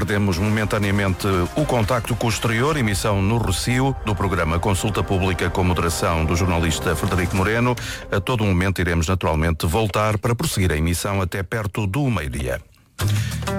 perdemos momentaneamente o contacto com o exterior, emissão no Rossio do programa Consulta Pública com moderação do jornalista Frederico Moreno. A todo momento iremos naturalmente voltar para prosseguir a emissão até perto do meio-dia.